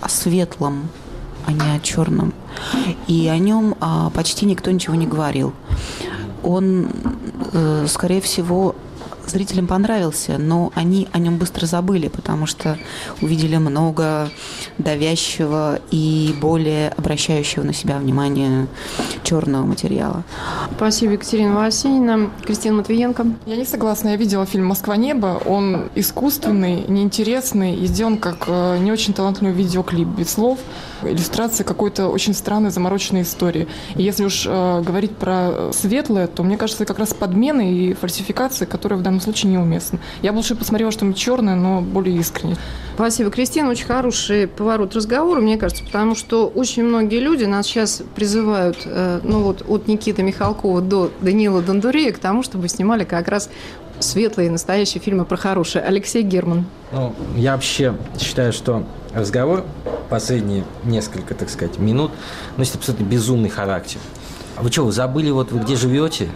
о светлом, а не о черном. И о нем почти никто ничего не говорил. Он, скорее всего, зрителям понравился, но они о нем быстро забыли, потому что увидели много давящего и более обращающего на себя внимание черного материала. Спасибо, Екатерина Васильевна. Кристина Матвиенко. Я не согласна. Я видела фильм «Москва-небо». Он искусственный, неинтересный и сделан как не очень талантливый видеоклип, без слов, иллюстрация какой-то очень странной, замороченной истории. И если уж говорить про светлое, то, мне кажется, как раз подмены и фальсификации, которые в данном случае неуместны. Я бы лучше посмотрела что-нибудь черное, но более искренне. Спасибо, Кристина. Очень хороший поворот разговора, мне кажется, потому что очень многие люди нас сейчас призывают, от Никиты Михалкова до Даниила Дондурея к тому, чтобы снимали как раз светлые настоящие фильмы про хорошие. Алексей Герман. Я вообще считаю, что разговор последние несколько, так сказать, минут носит абсолютно безумный характер. Вы что, вы забыли, вы где живете?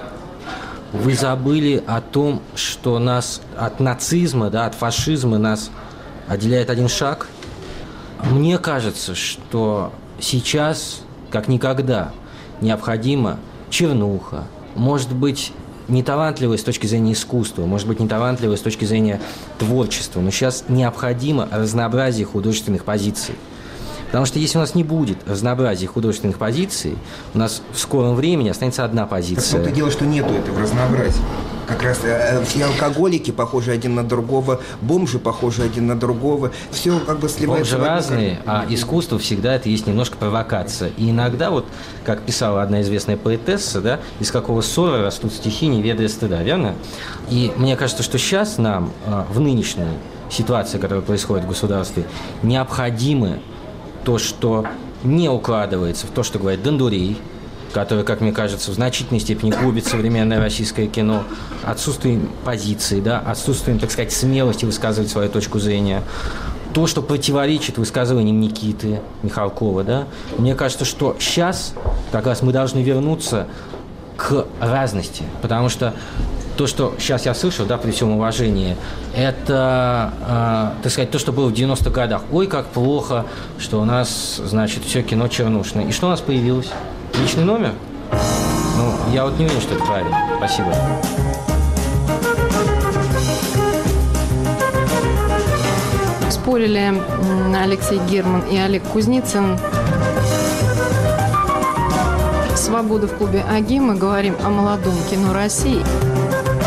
Вы забыли о том, что нас от нацизма, от фашизма нас отделяет один шаг? Мне кажется, что сейчас, как никогда, необходима чернуха, может быть, не талантливая с точки зрения искусства, может быть, не талантливая с точки зрения творчества, но сейчас необходимо разнообразие художественных позиций. Потому что если у нас не будет разнообразия художественных позиций, у нас в скором времени останется одна позиция. Так дело, что нету этого разнообразия. Как раз все алкоголики похожи один на другого, бомжи похожи один на другого. Все как бы сливается. Бомжи разные, а искусство всегда это есть немножко провокация. И иногда, как писала одна известная поэтесса, из какого ссора растут стихи, не ведая стыда, верно? И мне кажется, что сейчас нам в нынешней ситуации, которая происходит в государстве, необходимо то, что не укладывается в то, что говорит Дондурей, который, как мне кажется, в значительной степени губит современное российское кино, отсутствием позиции, отсутствием, так сказать, смелости высказывать свою точку зрения, то, что противоречит высказываниям Никиты Михалкова, мне кажется, что сейчас как раз мы должны вернуться к разности, потому что то, что сейчас я слышал, при всем уважении, это, так сказать, то, что было в 90-х годах. Ой, как плохо, что у нас, значит, все кино чернушное. И что у нас появилось? Личный номер? Я не уверен, что это правильно. Спасибо. Спорили Алексей Герман и Олег Кузницын. «Свобода» в клубе «Аги». Мы говорим о молодом кино России.